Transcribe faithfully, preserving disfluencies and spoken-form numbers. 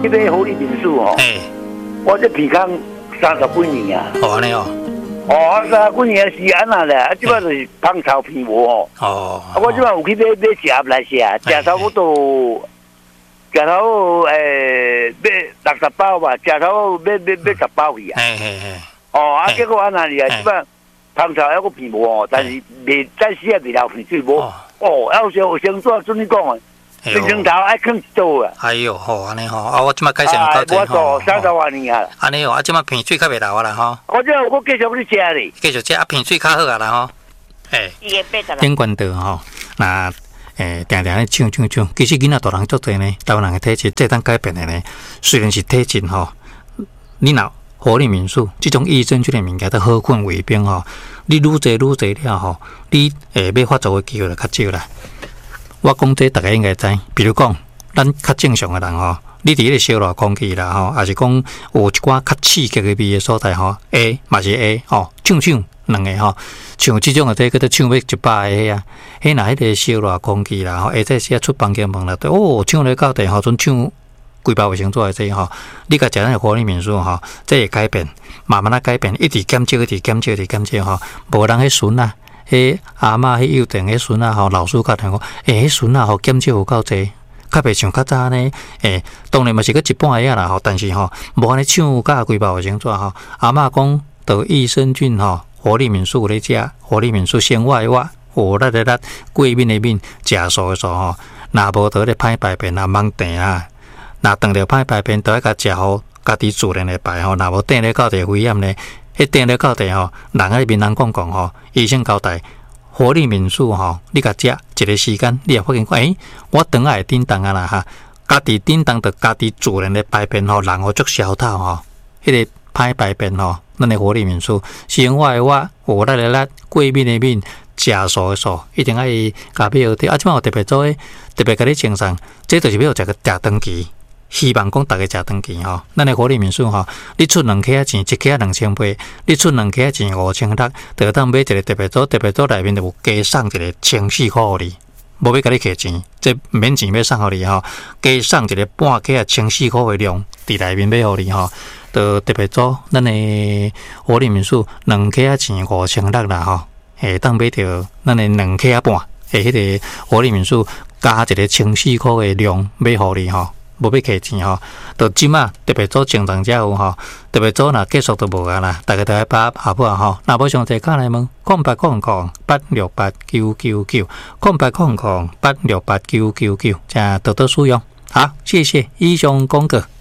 这边活力民宿哦， 哎， 我这皮康三十几年啊。 哦，安尼哦。 哦，三十几年是安那咧，啊，即摆就是芳草片无哦。 哦。 啊，我即摆有去买买食来食，食差不多，食头诶买六十包吧，食头买买买十包去啊。 嘿嘿嘿。 哦，啊，结果安那哩啊，即摆芳草还个片无哦，但是未暂时也未流片水无。哦，还有时有先做准你讲诶。变成头爱啃一刀啊！ 哎呦，好安尼吼，啊，我即摆改善到这吼。我做三十万年啊！ 安尼哦，啊，即摆片水较袂流啊啦吼。 我这我继续去食咧。 继续食啊，片水较好啊啦吼。诶，顶关道吼，那诶，定定咧唱唱唱，其实囡仔大人足侪呢，台湾人嘅体质这当改变的呢。虽然是体质吼，你若活力民宿这种益生菌的物件都好困为兵吼，你愈侪愈侪了吼，你诶要发作嘅机会就较少啦。我讲这大家应该知，比如讲，咱较正常的人吼，你伫迄个烧热空气啦吼，还是讲有一寡较刺激的味的所在吼 ，A 嘛是 A 吼，唱唱两个吼，像这种的这个都唱要一百个啊，迄若迄个烧热空气啦吼，或者是出房间门啦，哦，唱咧到地吼，阵唱几包卫生纸的这吼，你甲食咱的活力民宿吼，这会改变，慢慢啊改变，一直减少，一直减少，一直减少吼，无人迄孙啊。迄阿嬷迄幼稚迄孙啊吼，老师甲听讲，诶，迄孙啊吼减少有够济，较袂像较早呢。诶，当然嘛是个一半个啦吼，但是吼无安尼抢甲规包卫生纸吼。阿嬷讲得益生菌吼，活力民宿咧食，活力民宿先活活，活力咧力，过敏的敏，食素的素吼。若无得咧歹排便啊，盲定啊，若当着歹排便，都要甲食好家己自然的排吼。若无等咧到地危险呢？迄定咧到地吼，人喺面人讲讲吼，医生交代活力民宿吼，你甲食一个时间，你也发现讲，诶，我肠仔会叮当啊啦哈，家己叮当着家己自然的排便吼，人互足消透吼，迄个歹排便吼，咱的活力民宿，生活的活，活力的力，过敏的敏，食素的素，一定爱加配合啊！即摆有特别做诶，特别甲你清爽，这就是要有一个食长期。希望讲大家食长期吼，咱的活力民宿吼，你出两克钱，一克两千八，你出两克钱五千六，就当买一个特别组，特别组内面就有加送一个千四块互你，无要甲你客钱，这免钱要送互你吼，加送一个半克千四块的量伫内面买互你吼，就特别组咱的活力民宿两克钱五千六啦吼，会当买着咱的两克半，诶，迄个活力民宿加一个千四块的量买互你吼。无要客钱吼，就即马特别做正常才有吼，特别做若结束都无啊啦，大家都爱把下晡吼，若无详细讲来问，空八空空八六八九九九，空八空空八六八九九九，加多多使用，好，谢谢以上讲过。